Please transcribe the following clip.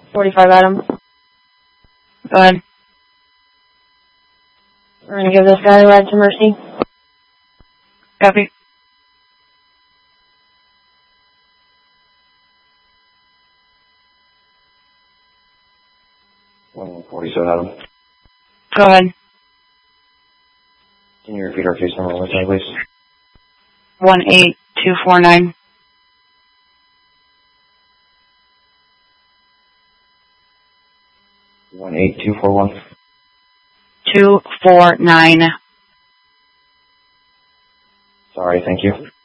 45 Adam. Go ahead. We're going to give this guy a ride to Mercy. Copy. Adam. Go ahead. Can you repeat our case number one more time, please? 18249. One 8241. 249. Sorry, thank you.